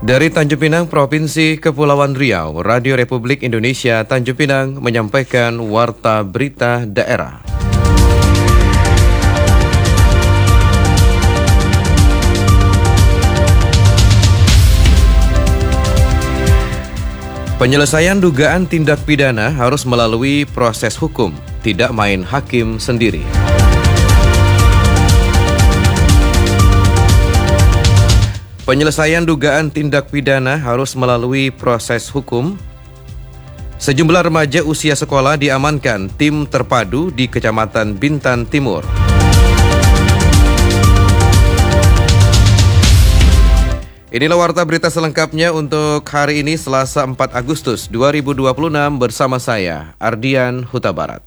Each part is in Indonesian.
Dari Tanjung Pinang, Provinsi Kepulauan Riau, Radio Republik Indonesia Tanjung Pinang menyampaikan Warta Berita Daerah. Penyelesaian dugaan tindak pidana harus melalui proses hukum, tidak main hakim sendiri. Penyelesaian dugaan tindak pidana harus melalui proses hukum. Sejumlah remaja usia sekolah diamankan tim terpadu di Kecamatan Bintan Timur. Inilah warta berita selengkapnya untuk hari ini Selasa 4 Agustus 2026 bersama saya, Ardian Huta Barat.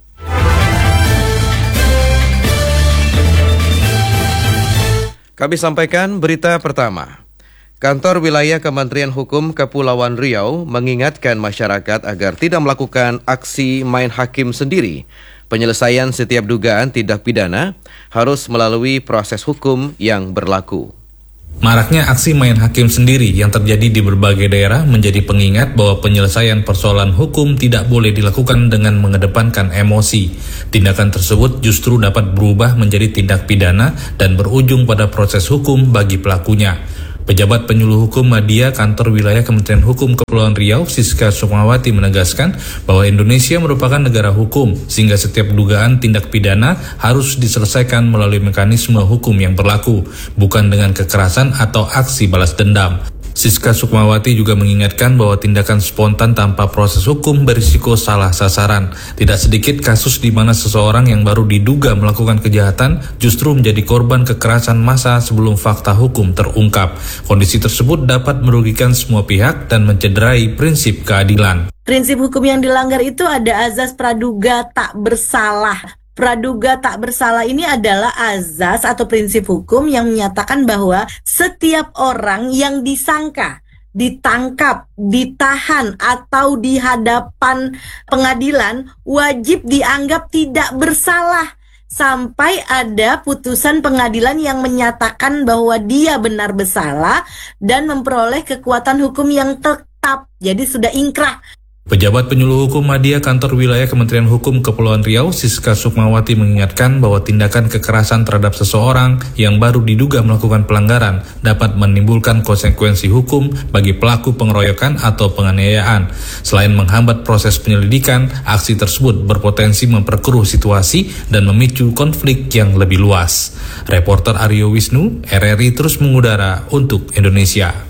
Kami sampaikan berita pertama. Kantor Wilayah Kementerian Hukum Kepulauan Riau mengingatkan masyarakat agar tidak melakukan aksi main hakim sendiri. Penyelesaian setiap dugaan tindak pidana harus melalui proses hukum yang berlaku. Maraknya aksi main hakim sendiri yang terjadi di berbagai daerah menjadi pengingat bahwa penyelesaian persoalan hukum tidak boleh dilakukan dengan mengedepankan emosi. Tindakan tersebut justru dapat berubah menjadi tindak pidana dan berujung pada proses hukum bagi pelakunya. Pejabat Penyuluh Hukum Madya Kantor Wilayah Kementerian Hukum Kepulauan Riau, Siska Sukmawati menegaskan bahwa Indonesia merupakan negara hukum, sehingga setiap dugaan tindak pidana harus diselesaikan melalui mekanisme hukum yang berlaku, bukan dengan kekerasan atau aksi balas dendam. Siska Sukmawati juga mengingatkan bahwa tindakan spontan tanpa proses hukum berisiko salah sasaran. Tidak sedikit kasus di mana seseorang yang baru diduga melakukan kejahatan justru menjadi korban kekerasan massa sebelum fakta hukum terungkap. Kondisi tersebut dapat merugikan semua pihak dan mencederai prinsip keadilan. Prinsip hukum yang dilanggar itu ada azas praduga tak bersalah. Praduga tak bersalah ini adalah azas atau prinsip hukum yang menyatakan bahwa setiap orang yang disangka, ditangkap, ditahan, atau di hadapan pengadilan wajib dianggap tidak bersalah sampai ada putusan pengadilan yang menyatakan bahwa dia benar bersalah dan memperoleh kekuatan hukum yang tetap. Jadi sudah ingkrah. Pejabat Penyuluh Hukum Madya Kantor Wilayah Kementerian Hukum Kepulauan Riau, Siska Sukmawati mengingatkan bahwa tindakan kekerasan terhadap seseorang yang baru diduga melakukan pelanggaran dapat menimbulkan konsekuensi hukum bagi pelaku pengeroyokan atau penganiayaan. Selain menghambat proses penyelidikan, aksi tersebut berpotensi memperkeruh situasi dan memicu konflik yang lebih luas. Reporter Aryo Wisnu, RRI terus mengudara untuk Indonesia.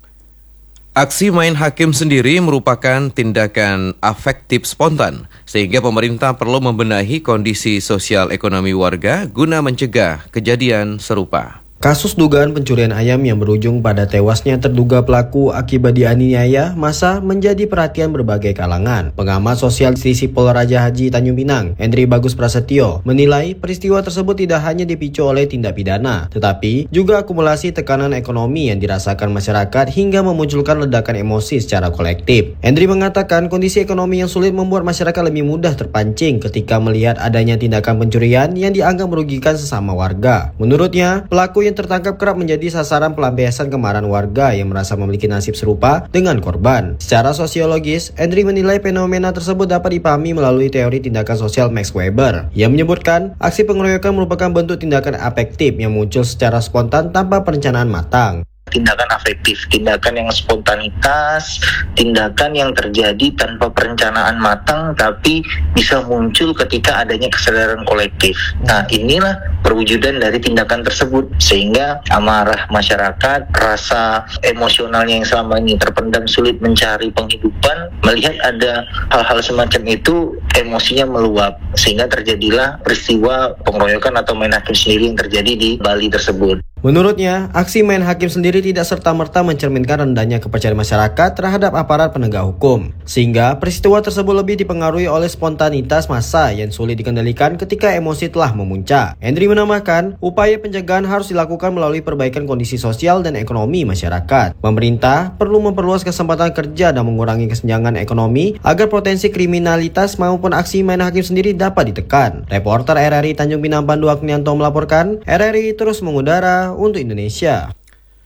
Aksi main hakim sendiri merupakan tindakan afektif spontan, sehingga pemerintah perlu membenahi kondisi sosial ekonomi warga guna mencegah kejadian serupa. Kasus dugaan pencurian ayam yang berujung pada tewasnya terduga pelaku akibat dianiaya massa menjadi perhatian berbagai kalangan. Pengamat sosial Sipol Raja Haji Tanjung Pinang, Hendri Bagus Prasetyo, menilai peristiwa tersebut tidak hanya dipicu oleh tindak pidana, tetapi juga akumulasi tekanan ekonomi yang dirasakan masyarakat hingga memunculkan ledakan emosi secara kolektif. Hendri mengatakan kondisi ekonomi yang sulit membuat masyarakat lebih mudah terpancing ketika melihat adanya tindakan pencurian yang dianggap merugikan sesama warga. Menurutnya, pelaku yang tertangkap kerap menjadi sasaran pelampiasan kemarahan warga yang merasa memiliki nasib serupa dengan korban. Secara sosiologis, Hendri menilai fenomena tersebut dapat dipahami melalui teori tindakan sosial Max Weber. Ia menyebutkan, aksi pengeroyokan merupakan bentuk tindakan afektif yang muncul secara spontan tanpa perencanaan matang. Tindakan afektif, tindakan yang spontanitas, tindakan yang terjadi tanpa perencanaan matang tapi bisa muncul ketika adanya kesadaran kolektif. Nah, inilah perwujudan dari tindakan tersebut, sehingga amarah masyarakat, rasa emosionalnya yang selama ini terpendam sulit mencari penghidupan, melihat ada hal-hal semacam itu, emosinya meluap, sehingga terjadilah peristiwa pengeroyokan atau main hakim sendiri yang terjadi di Bali tersebut. Menurutnya, aksi main hakim sendiri tidak serta-merta mencerminkan rendahnya kepercayaan masyarakat terhadap aparat penegak hukum, sehingga peristiwa tersebut lebih dipengaruhi oleh spontanitas massa yang sulit dikendalikan ketika emosi telah memuncak. Hendri menambahkan, upaya pencegahan harus dilakukan melalui perbaikan kondisi sosial dan ekonomi masyarakat. Pemerintah perlu memperluas kesempatan kerja dan mengurangi kesenjangan ekonomi agar potensi kriminalitas maupun aksi main hakim sendiri dapat ditekan. Reporter RRI Tanjung Pinang Pandu Agnianto melaporkan, RRI terus mengudara untuk Indonesia.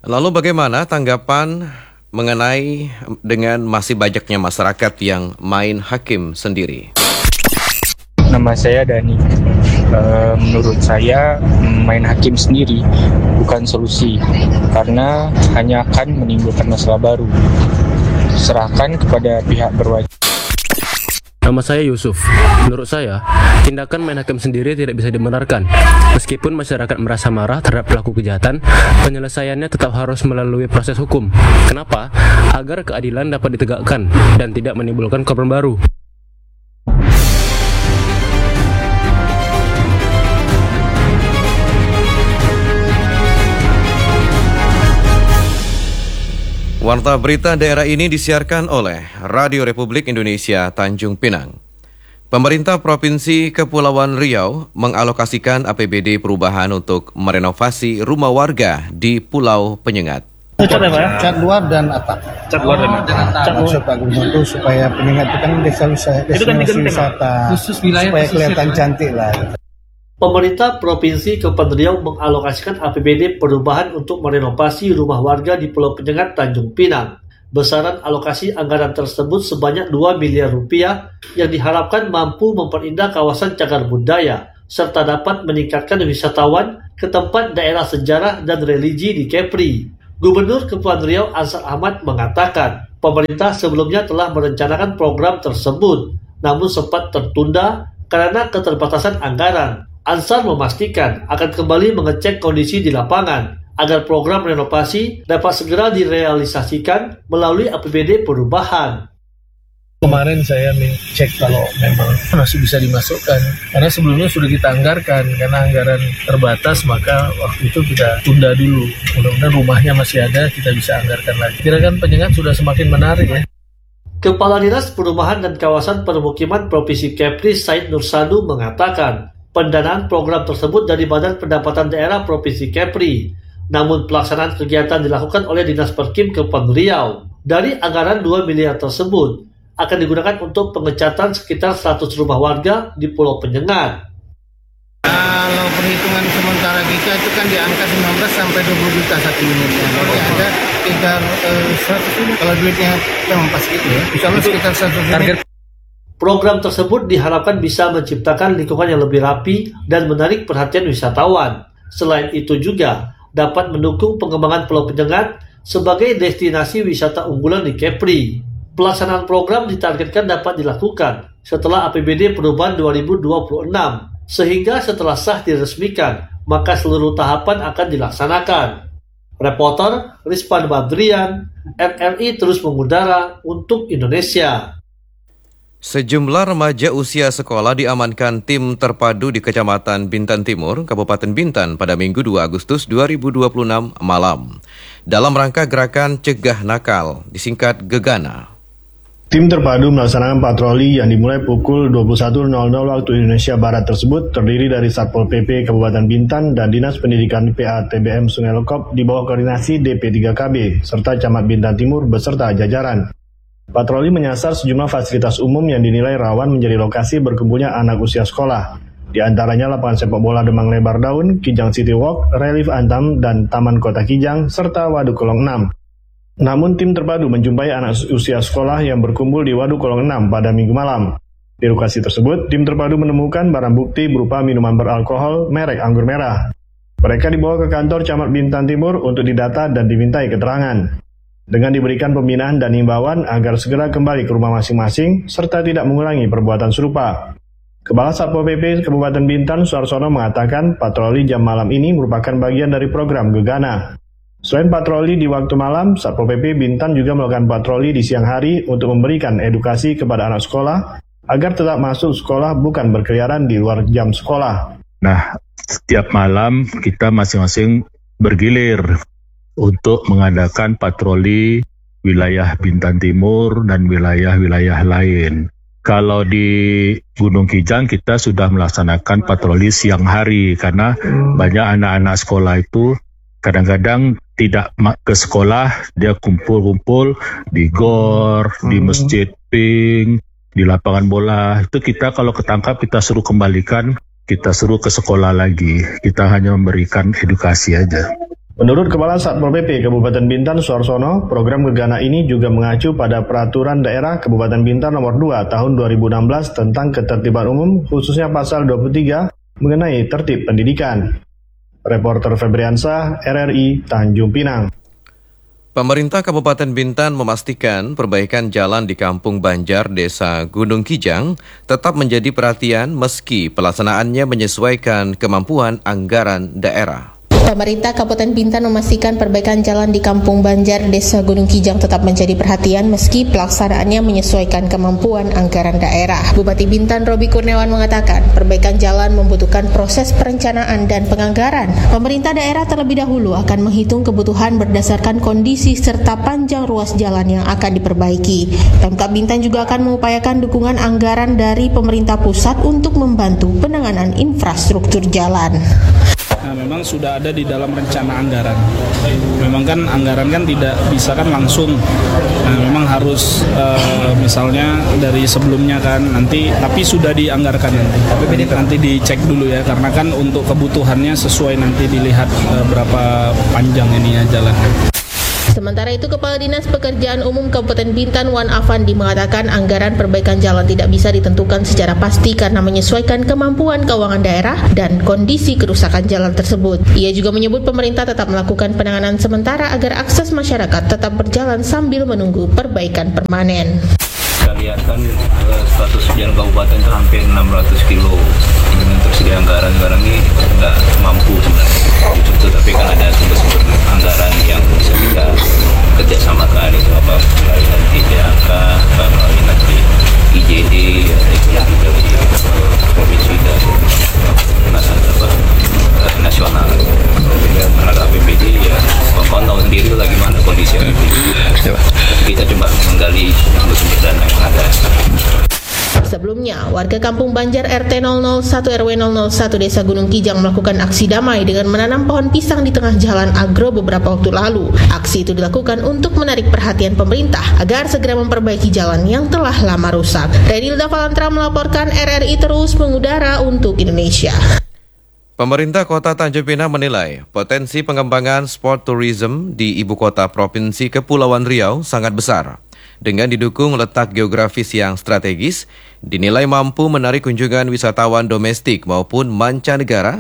Lalu bagaimana tanggapan mengenai dengan masih banyaknya masyarakat yang main hakim sendiri? Nama saya Dani. Menurut saya main hakim sendiri bukan solusi karena hanya akan menimbulkan masalah baru. Serahkan kepada pihak berwajib. Nama saya Yusuf. Menurut saya, tindakan main hakim sendiri tidak bisa dibenarkan. Meskipun masyarakat merasa marah terhadap pelaku kejahatan, penyelesaiannya tetap harus melalui proses hukum. Kenapa? Agar keadilan dapat ditegakkan dan tidak menimbulkan korban baru. Warta berita daerah ini disiarkan oleh Radio Republik Indonesia Tanjung Pinang. Pemerintah Provinsi Kepulauan Riau mengalokasikan APBD perubahan untuk merenovasi rumah warga di Pulau Penyengat. Cat luar dan atap. Cat luar dan atap. Supaya Penyengat itu kan destinasi wisata, supaya kelihatan cantik lah. Pemerintah Provinsi Kepulauan Riau mengalokasikan APBD perubahan untuk merenovasi rumah warga di Pulau Penyengat, Tanjung Pinang. Besaran alokasi anggaran tersebut sebanyak 2 miliar rupiah yang diharapkan mampu memperindah kawasan cagar budaya serta dapat meningkatkan wisatawan ke tempat daerah sejarah dan religi di Kepri. Gubernur Kepulauan Riau Ansar Ahmad mengatakan, pemerintah sebelumnya telah merencanakan program tersebut, namun sempat tertunda karena keterbatasan anggaran. Ansar memastikan akan kembali mengecek kondisi di lapangan agar program renovasi dapat segera direalisasikan melalui APBD perubahan. Kemarin saya cek kalau memang masih bisa dimasukkan, karena sebelumnya sudah kita anggarkan, karena anggaran terbatas maka waktu itu kita tunda dulu. Mudah-mudahan rumahnya masih ada, kita bisa anggarkan lagi. Kira-kira Penyengat sudah semakin menarik ya. Kepala Dinas Perumahan dan Kawasan Permukiman Provinsi Kepri Said Nursanu mengatakan, pendanaan program tersebut dari Badan Pendapatan Daerah Provinsi Kepri. Namun pelaksanaan kegiatan dilakukan oleh Dinas Perkim Kepulauan Riau. Dari anggaran 2 miliar tersebut akan digunakan untuk pengecatan sekitar 100 rumah warga di Pulau Penyengat. Kalau perhitungan sementara kita itu kan di angka 19 sampai 20 juta satu unitnya. Kalau ada sekitar 100 unit. Kalau duitnya memang pas gitu ya. Misalnya sekitar 100 unit. Program tersebut diharapkan bisa menciptakan lingkungan yang lebih rapi dan menarik perhatian wisatawan. Selain itu juga dapat mendukung pengembangan Pulau Penyengat sebagai destinasi wisata unggulan di Kepri. Pelaksanaan program ditargetkan dapat dilakukan setelah APBD perubahan 2026, sehingga setelah sah diresmikan, maka seluruh tahapan akan dilaksanakan. Reporter Rizpan Badrian, RRI terus mengudara untuk Indonesia. Sejumlah remaja usia sekolah diamankan tim terpadu di Kecamatan Bintan Timur, Kabupaten Bintan pada Minggu 2 Agustus 2026 malam. Dalam rangka gerakan Cegah Nakal, disingkat Gegana. Tim terpadu melaksanakan patroli yang dimulai pukul 21.00 waktu Indonesia Barat tersebut terdiri dari Satpol PP Kabupaten Bintan dan Dinas Pendidikan PA TBM Sungai Lekop di bawah koordinasi DP3KB serta Camat Bintan Timur beserta jajaran. Patroli menyasar sejumlah fasilitas umum yang dinilai rawan menjadi lokasi berkumpulnya anak usia sekolah. Di antaranya lapangan sepak bola Demang Lebar Daun, Kijang City Walk, Relief Antam, dan Taman Kota Kijang, serta Waduk Kolong 6. Namun tim terpadu menjumpai anak usia sekolah yang berkumpul di Waduk Kolong 6 pada Minggu malam. Di lokasi tersebut, tim terpadu menemukan barang bukti berupa minuman beralkohol merek anggur merah. Mereka dibawa ke kantor Camat Bintan Timur untuk didata dan dimintai keterangan. Dengan diberikan pembinaan dan himbauan agar segera kembali ke rumah masing-masing serta tidak mengulangi perbuatan serupa. Kepala Satpol PP Kabupaten Bintan Suarsono mengatakan patroli jam malam ini merupakan bagian dari program Gegana. Selain patroli di waktu malam, Satpol PP Bintan juga melakukan patroli di siang hari untuk memberikan edukasi kepada anak sekolah agar tetap masuk sekolah bukan berkeliaran di luar jam sekolah. Nah, setiap malam kita masing-masing bergilir untuk mengadakan patroli wilayah Bintan Timur dan wilayah-wilayah lain. Kalau di Gunung Kijang kita sudah melaksanakan patroli siang hari karena banyak anak-anak sekolah itu kadang-kadang tidak ke sekolah, dia kumpul-kumpul di gor, di masjid pink, di lapangan bola. Itu kita kalau ketangkap kita suruh kembalikan, kita suruh ke sekolah lagi. Kita hanya memberikan edukasi aja. Menurut Kepala Satpol PP Kabupaten Bintan Suarsono, program Gegana ini juga mengacu pada Peraturan Daerah Kabupaten Bintan Nomor 2 Tahun 2016 tentang Ketertiban Umum, khususnya Pasal 23 mengenai tertib pendidikan. Reporter Febriansah, RRI, Tanjung Pinang. Pemerintah Kabupaten Bintan memastikan perbaikan jalan di Kampung Banjar, Desa Gunung Kijang tetap menjadi perhatian meski pelaksanaannya menyesuaikan kemampuan anggaran daerah. Pemerintah Kabupaten Bintan memastikan perbaikan jalan di Kampung Banjar, Desa Gunung Kijang tetap menjadi perhatian meski pelaksanaannya menyesuaikan kemampuan anggaran daerah. Bupati Bintan Robi Kurniawan mengatakan perbaikan jalan membutuhkan proses perencanaan dan penganggaran. Pemerintah daerah terlebih dahulu akan menghitung kebutuhan berdasarkan kondisi serta panjang ruas jalan yang akan diperbaiki. Pemkab Bintan juga akan mengupayakan dukungan anggaran dari pemerintah pusat untuk membantu penanganan infrastruktur jalan. Nah, memang sudah ada di dalam rencana anggaran. Memang kan anggaran kan tidak bisa kan langsung. Nah, memang harus misalnya dari sebelumnya kan nanti, tapi sudah dianggarkan nanti dicek dulu ya, karena kan untuk kebutuhannya sesuai nanti dilihat berapa panjang ininya jalan. Sementara itu, Kepala Dinas Pekerjaan Umum Kabupaten Bintan Wan Afandi mengatakan anggaran perbaikan jalan tidak bisa ditentukan secara pasti karena menyesuaikan kemampuan keuangan daerah dan kondisi kerusakan jalan tersebut. Ia juga menyebut pemerintah tetap melakukan penanganan sementara agar akses masyarakat tetap berjalan sambil menunggu perbaikan permanen. Kita lihat kan status jalan kabupaten itu hampir 600 kilo. Dengan tersedia anggaran ini nggak mampu sebenarnya. Itu tapi kan ada sumber-sumber anggaran yang bisa kita kerjasamakan, itu apa melalui nanti DAK, melalui nanti IJD, itu yang juga di provinsi dan nasional. Dengan melalui APBD ya, kawan tahu sendiri lah gimana kondisi APBD. Kita coba menggali sumber-sumber dana yang ada. Sebelumnya, warga Kampung Banjar RT 001 RW 001 Desa Gunung Kijang melakukan aksi damai dengan menanam pohon pisang di tengah jalan agro beberapa waktu lalu. Aksi itu dilakukan untuk menarik perhatian pemerintah agar segera memperbaiki jalan yang telah lama rusak. Renilda Valantra melaporkan, RRI terus mengudara untuk Indonesia. Pemerintah Kota Tanjung Pinang menilai potensi pengembangan sport tourism di ibu kota Provinsi Kepulauan Riau sangat besar. Dengan didukung letak geografis yang strategis, dinilai mampu menarik kunjungan wisatawan domestik maupun mancanegara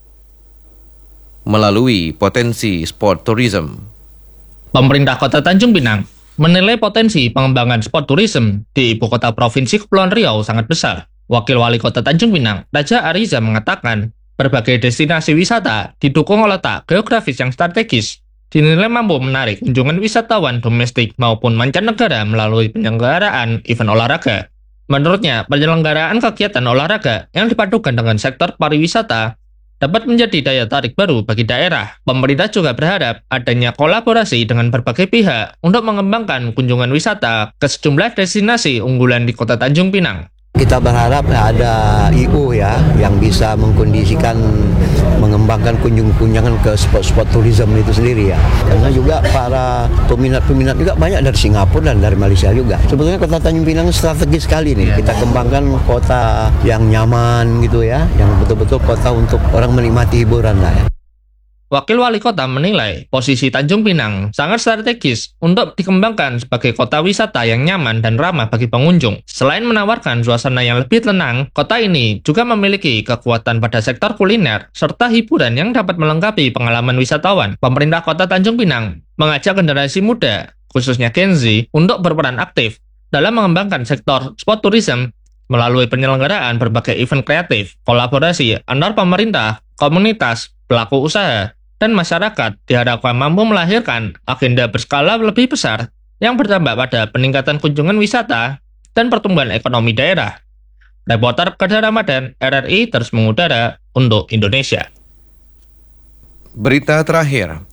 melalui potensi sport tourism. Pemerintah Kota Tanjung Pinang menilai potensi pengembangan sport tourism di ibu kota Provinsi Kepulauan Riau sangat besar. Wakil Wali Kota Tanjung Pinang, Raja Ariza mengatakan, berbagai destinasi wisata didukung oleh letak geografis yang strategis, dinilai mampu menarik kunjungan wisatawan domestik maupun mancanegara melalui penyelenggaraan event olahraga. Menurutnya, penyelenggaraan kegiatan olahraga yang dipadukan dengan sektor pariwisata dapat menjadi daya tarik baru bagi daerah. Pemerintah juga berharap adanya kolaborasi dengan berbagai pihak untuk mengembangkan kunjungan wisata ke sejumlah destinasi unggulan di Kota Tanjung Pinang. Kita berharap ada IO ya yang bisa mengkondisikan mengembangkan kunjungan ke spot-spot tourism itu sendiri ya. Karena juga para peminat-peminat juga banyak dari Singapura dan dari Malaysia juga. Sebetulnya Kota Tanjung Pinang strategis sekali nih. Kita kembangkan kota yang nyaman gitu ya, yang betul-betul kota untuk orang menikmati hiburan lah ya. Wakil Wali Kota menilai posisi Tanjung Pinang sangat strategis untuk dikembangkan sebagai kota wisata yang nyaman dan ramah bagi pengunjung. Selain menawarkan suasana yang lebih tenang, kota ini juga memiliki kekuatan pada sektor kuliner serta hiburan yang dapat melengkapi pengalaman wisatawan. Pemerintah Kota Tanjung Pinang mengajak generasi muda, khususnya Gen Z, untuk berperan aktif dalam mengembangkan sektor sport tourism melalui penyelenggaraan berbagai event kreatif, kolaborasi antar pemerintah, komunitas, pelaku usaha, dan masyarakat diharapkan mampu melahirkan agenda berskala lebih besar yang berdampak pada peningkatan kunjungan wisata dan pertumbuhan ekonomi daerah. Reporter Kedar Ramadan, RRI terus mengudara untuk Indonesia. Berita terakhir,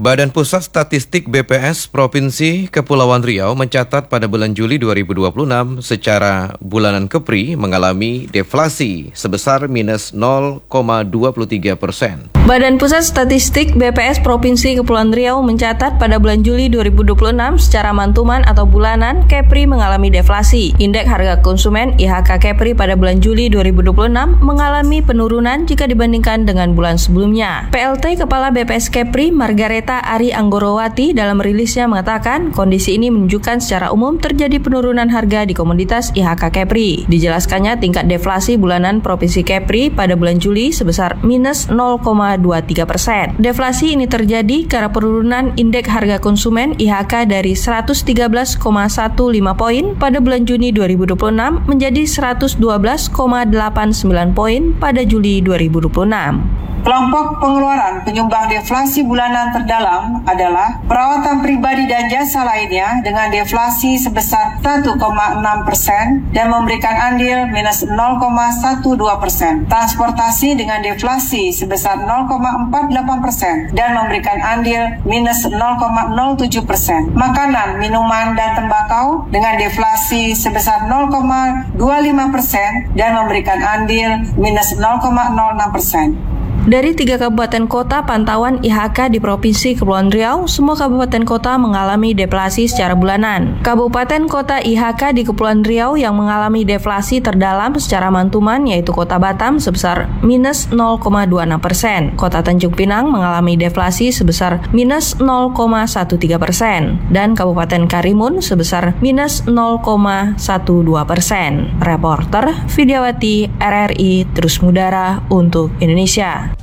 Badan Pusat Statistik BPS Provinsi Kepulauan Riau mencatat pada bulan Juli 2026 secara bulanan KEPRI mengalami deflasi sebesar minus 0,23%. Badan Pusat Statistik BPS Provinsi Kepulauan Riau mencatat pada bulan Juli 2026 secara mantuman atau bulanan KEPRI mengalami deflasi. Indeks harga konsumen IHK KEPRI pada bulan Juli 2026 mengalami penurunan jika dibandingkan dengan bulan sebelumnya. PLT Kepala BPS KEPRI Margareta Ari Anggorowati dalam rilisnya mengatakan kondisi ini menunjukkan secara umum terjadi penurunan harga di komoditas IHK KEPRI. Dijelaskannya tingkat deflasi bulanan Provinsi KEPRI pada bulan Juli sebesar minus 0,23%. Deflasi ini terjadi karena penurunan indeks harga konsumen IHK dari 113,15 poin pada bulan Juni 2026 menjadi 112,89 poin pada Juli 2026. Kelompok pengeluaran penyumbang deflasi bulanan terdalam adalah perawatan pribadi dan jasa lainnya dengan deflasi sebesar 1,6% dan memberikan andil minus 0,12%. Transportasi dengan deflasi sebesar 0,48% dan memberikan andil minus 0,07%. Makanan, minuman, dan tembakau dengan deflasi sebesar 0,25% dan memberikan andil minus 0,06%. Dari 3 kabupaten kota pantauan IHK di Provinsi Kepulauan Riau, semua kabupaten kota mengalami deflasi secara bulanan. Kabupaten kota IHK di Kepulauan Riau yang mengalami deflasi terdalam secara mantuman yaitu Kota Batam sebesar minus 0,26%. Kota Tanjung Pinang mengalami deflasi sebesar minus 0,13%. Dan Kabupaten Karimun sebesar minus 0,12%. Reporter Vidyawati RRI Terus Mudara untuk Indonesia.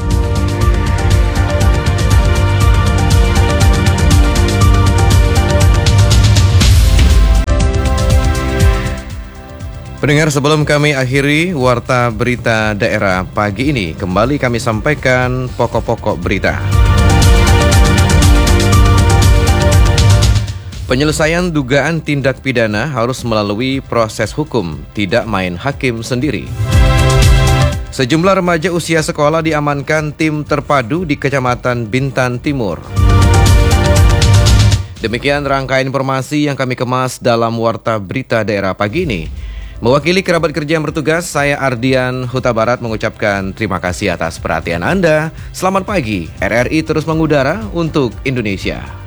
Pendengar, sebelum kami akhiri Warta Berita Daerah pagi ini, kembali kami sampaikan pokok-pokok berita. Penyelesaian dugaan tindak pidana harus melalui proses hukum, tidak main hakim sendiri. Sejumlah remaja usia sekolah diamankan tim terpadu di Kecamatan Bintan Timur. Demikian rangkaian informasi yang kami kemas dalam Warta Berita Daerah pagi ini. Mewakili kerabat kerja yang bertugas, saya Ardian Huta Barat mengucapkan terima kasih atas perhatian Anda. Selamat pagi, RRI terus mengudara untuk Indonesia.